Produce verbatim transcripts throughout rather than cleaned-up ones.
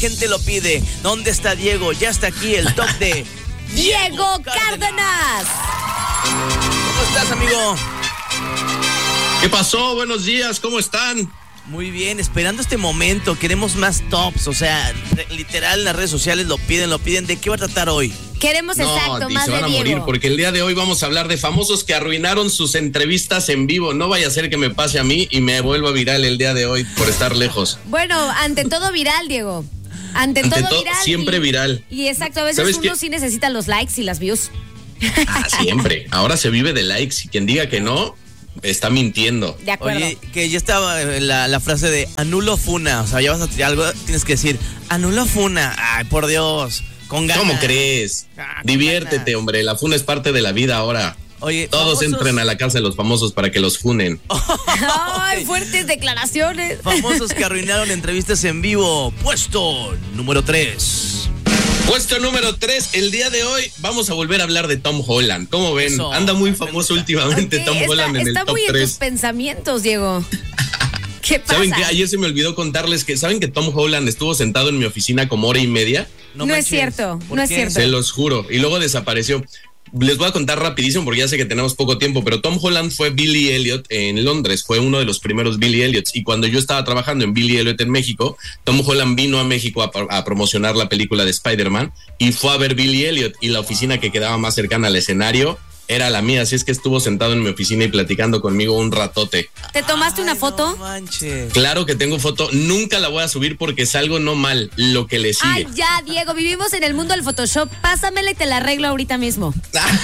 Gente lo pide. ¿Dónde está Diego? Ya está aquí el top de Diego Cárdenas. ¿Cómo estás, amigo? ¿Qué pasó? Buenos días, ¿cómo están? Muy bien, esperando este momento. Queremos más tops, o sea, re- literal las redes sociales lo piden, lo piden. ¿De qué va a tratar hoy? Queremos exacto, No, y más se van de a morir Diego. porque el día de hoy vamos a hablar de famosos que arruinaron sus entrevistas en vivo. No vaya a ser que me pase a mí y me vuelva viral el día de hoy por estar lejos. Bueno, ante todo viral, Diego. Ante, Ante todo, todo, viral. siempre y, viral. Y exacto, a veces ¿Sabes uno qué? sí necesita los likes y las views. Ah, siempre. Ahora se vive de likes y quien diga que no, está mintiendo. De acuerdo. Oye, que ya estaba eh, la, la frase de anulo funa. O sea, ya vas a tirar algo, tienes que decir, anulo funa. Ay, por Dios, con ganas. ¿Cómo crees? Ah, con Diviértete, ganas. hombre. La funa es parte de la vida ahora. Oye, Todos famosos- entren a la casa de los famosos para que los funen. Ay, fuertes declaraciones. Famosos que arruinaron entrevistas en vivo. Puesto número tres. Puesto número tres, el día de hoy vamos a volver a hablar de Tom Holland. ¿Cómo ven? Eso, Anda muy me famoso gusta. últimamente Ok, Tom está, Holland en está el top muy en tus tres. pensamientos, Diego. ¿Qué pasa? ¿Saben qué? Ayer se me olvidó contarles que, ¿saben que Tom Holland estuvo sentado en mi oficina como hora y media? No es cierto, ¿Por no es qué? cierto. Se los juro. Y luego desapareció. Les voy a contar rapidísimo porque ya sé que tenemos poco tiempo, pero Tom Holland fue Billy Elliot en Londres, fue uno de los primeros Billy Elliots. Y cuando yo estaba trabajando en Billy Elliot en México, Tom Holland vino a México a, a promocionar la película de Spider-Man y fue a ver Billy Elliot, y la oficina que quedaba más cercana al escenario era la mía, así es que estuvo sentado en mi oficina y platicando conmigo un ratote. ¿Te tomaste una Ay, foto? No manches. Claro que tengo foto, nunca la voy a subir porque es algo no mal, lo que le sigue. Ay, ya, Diego, vivimos en el mundo del Photoshop. Pásamela y te la arreglo ahorita mismo.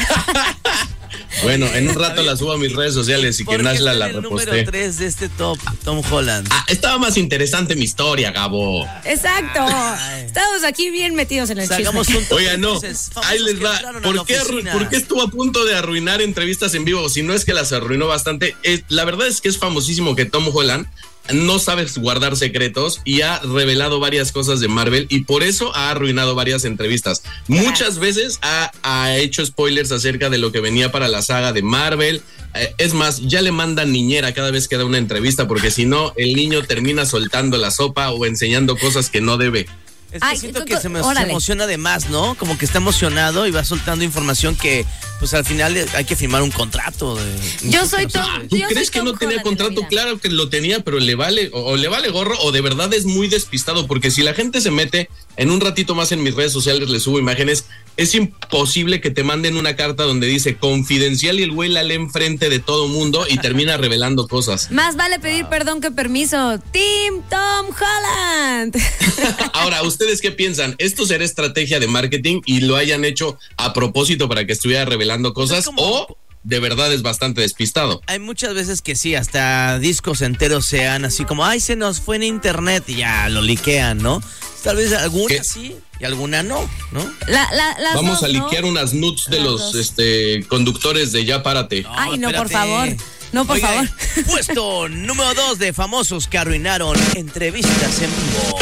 Bueno, en un rato la subo a mis redes sociales y que ¿Por qué Nashla está la en el número reposte. tres de este top, Tom Holland? Ah, estaba más interesante mi historia, Gabo. Exacto. Ay. Estamos aquí bien metidos en el chisme. Sacamos un top. Oiga, no, Entonces, famosos ahí les que va. entraron a ¿Por la qué, arru- oficina. ¿Por qué estuvo a punto de arruinar entrevistas en vivo? Si no es que las arruinó bastante. Eh, la verdad es que es famosísimo que Tom Holland no sabe guardar secretos y ha revelado varias cosas de Marvel y por eso ha arruinado varias entrevistas. Muchas veces ha, ha hecho spoilers acerca de lo que venía para la saga de Marvel. Eh, es más, ya le mandan niñera cada vez que da una entrevista porque si no, el niño termina soltando la sopa o enseñando cosas que no debe. Es que Ay, siento co- que co- se, me, se órale. emociona de más, ¿no? Como que está emocionado y va soltando información que, pues al final hay que firmar un contrato. De, Yo soy Tom. ¿Tú yo crees soy que Tom no tenía Holland en la contrato? vida. Claro que lo tenía, pero le vale, o, o le vale gorro, o de verdad es muy despistado, porque si la gente se mete en un ratito más en mis redes sociales, le subo imágenes, es imposible que te manden una carta donde dice confidencial y el güey la lee enfrente de todo mundo y termina revelando cosas. Más vale pedir perdón que permiso. Team Tom Holland. Ahora, ¿ustedes qué piensan? ¿Esto será estrategia de marketing y lo hayan hecho a propósito para que estuviera revelando cosas, Es como- o de verdad es bastante despistado? Hay muchas veces que sí, hasta discos enteros sean así como, ay, se nos fue en internet y ya lo liquean, ¿no? Tal vez alguna ¿Qué? sí y alguna no, ¿no? La- la- las Vamos dos, a ¿no? liquear unas nudes de Las los dos. este, conductores de Ya Párate. Ay, no, por espérate. favor. No, por Oiga, favor. Puesto número dos de famosos que arruinaron entrevistas en vivo.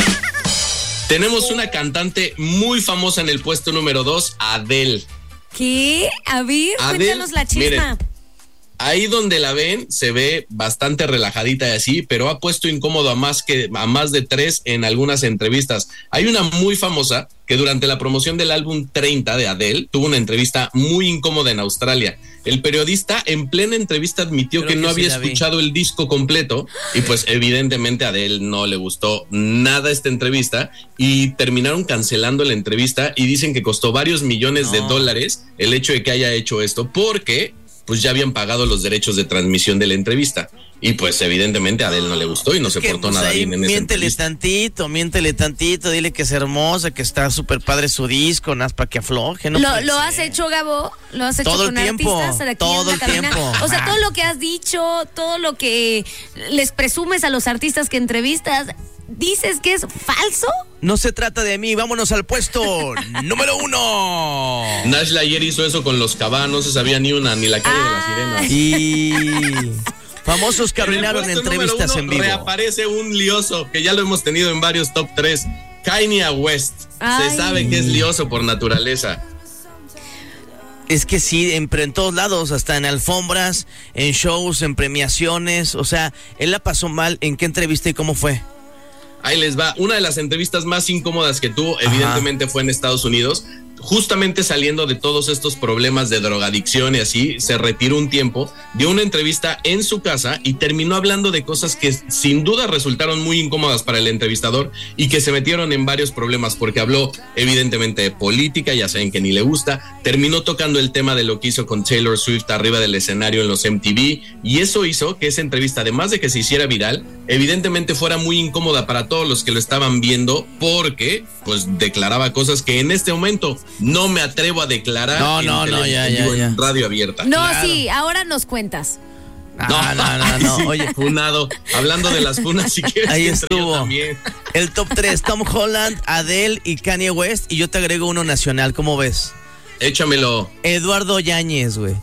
Tenemos una cantante muy famosa en el puesto número dos, Adele. ¿Qué? A ver, Adele, cuéntanos la chisma. miren. Ahí donde la ven se ve bastante relajadita y así, pero ha puesto incómodo a más que a más de tres en algunas entrevistas. Hay una muy famosa que durante la promoción del álbum treinta de Adele tuvo una entrevista muy incómoda en Australia. El periodista en plena entrevista admitió Creo que que no sí había la vi. escuchado el disco completo y pues evidentemente a Adele no le gustó nada esta entrevista y terminaron cancelando la entrevista y dicen que costó varios millones de No. dólares el hecho de que haya hecho esto porque pues ya habían pagado los derechos de transmisión de la entrevista. Y pues evidentemente a Adele no le gustó y no Es se que, portó pues, nada ahí bien en esa miéntele entrevista. tantito, miéntele tantito, dile que es hermosa, que está súper padre su disco, nada más para que afloje. No ¿Lo, puede lo has ser. hecho, Gabo? ¿Lo has hecho Todo el con tiempo, artistas de aquí todo en la el cabina? tiempo. O sea, Ajá. todo lo que has dicho, todo lo que les presumes a los artistas que entrevistas, ¿dices que es falso? No se trata de mí, vámonos al puesto número uno. Nashla ayer hizo eso con los Cabá, no se sabía ni una, ni la calle de las sirenas. Y famosos que En el arruinaron puesto número entrevistas uno en vivo. reaparece un lioso que ya lo hemos tenido en varios top tres. Kanye West. Ay. Se sabe que es lioso por naturaleza. Es que sí, en, en todos lados, hasta en alfombras, en shows, en premiaciones. O sea, él la pasó mal. ¿En qué entrevista y cómo fue? Ahí les va. Una de las entrevistas más incómodas que tuvo, Ajá. evidentemente, fue en Estados Unidos. Justamente saliendo de todos estos problemas de drogadicción y así, se retiró un tiempo, dio una entrevista en su casa y terminó hablando de cosas que sin duda resultaron muy incómodas para el entrevistador y que se metieron en varios problemas porque habló evidentemente de política, ya saben que ni le gusta, terminó tocando el tema de lo que hizo con Taylor Swift arriba del escenario en los M T V y eso hizo que esa entrevista, además de que se hiciera viral, evidentemente fuera muy incómoda para todos los que lo estaban viendo porque pues declaraba cosas que en este momento no me atrevo a declarar no, en, no, no, ya, ya, ya. en radio abierta. No, claro. Sí, ahora nos cuentas. No, no, no, no, oye. Funado. Hablando de las funas, si quieres. Ahí estuvo. También. El top tres, Tom Holland, Adele y Kanye West. Y yo te agrego uno nacional, ¿cómo ves? Échamelo. Eduardo Yáñez, güey.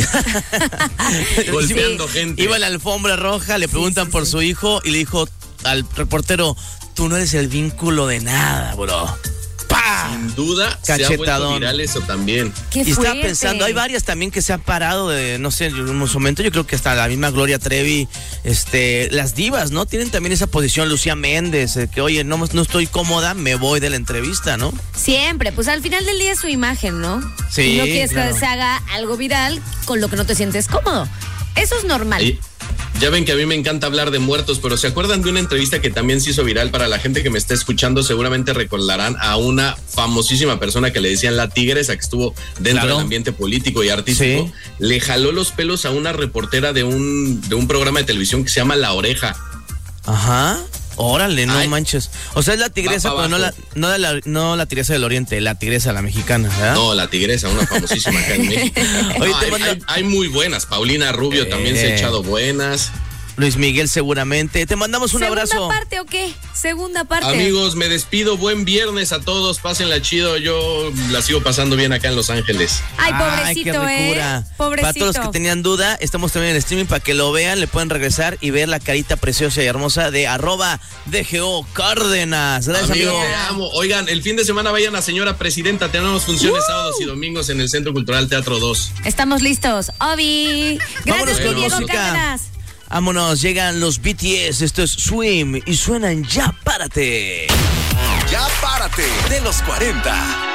Golpeando sí. gente. Iba a la alfombra roja, le preguntan sí, sí, por sí. su hijo y le dijo al reportero, tú no eres el vínculo de nada, bro. ¡Pah! Sin duda Cachetadón. Se ha vuelto viral eso también. Qué y estaba fuerte. pensando, hay varias también que se han parado de, no sé, en un momento, yo creo que hasta la misma Gloria Trevi, este, las divas, ¿no? Tienen también esa posición, Lucía Méndez, eh, que oye, no, no estoy cómoda, me voy de la entrevista, ¿no? Siempre, pues al final del día es su imagen, ¿no? Sí, y no quieres claro. que se haga algo viral con lo que no te sientes cómodo. Eso es normal. Sí. Ya ven que a mí me encanta hablar de muertos, pero ¿se acuerdan de una entrevista que también se hizo viral? Para la gente que me está escuchando, seguramente recordarán a una famosísima persona que le decían la tigresa, que estuvo dentro claro. del ambiente político y artístico. Sí. Le jaló los pelos a una reportera de un, de un programa de televisión que se llama La Oreja. Ajá. Órale, no Ay. manches. O sea, es la tigresa, pero no la, no, de la, no la tigresa del oriente, la tigresa, la mexicana, ¿verdad? No, la tigresa, una famosísima acá en México. Oye, no, te hay, mando... hay, hay muy buenas. Paulina Rubio eh. también se ha echado buenas. Luis Miguel seguramente. Te mandamos un ¿Segunda abrazo. ¿Segunda parte o qué? Segunda parte. Amigos, me despido. Buen viernes a todos. Pásenla chido. Yo la sigo pasando bien acá en Los Ángeles. Ay, pobrecito, Ay, qué ricura. ¿eh? Pobrecito. Para todos los que tenían duda, estamos también en el streaming para que lo vean. Le pueden regresar y ver la carita preciosa y hermosa de arroba D G O Cárdenas. Gracias, amigo. Amigo, te amo. Oigan, el fin de semana vayan a Señora Presidenta. Tenemos funciones ¡Uh! sábados y domingos en el Centro Cultural Teatro dos. Estamos listos. Obi. Gracias, con Diego música. Cárdenas. Vámonos, llegan los B T S, esto es Swim y suenan Ya Párate. Ya Párate de los cuarenta.